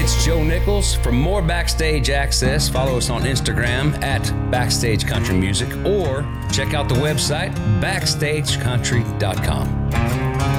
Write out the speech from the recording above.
it's Joe Nichols. For more backstage access, follow us on Instagram at Backstage Country Music or check out the website backstagecountry.com.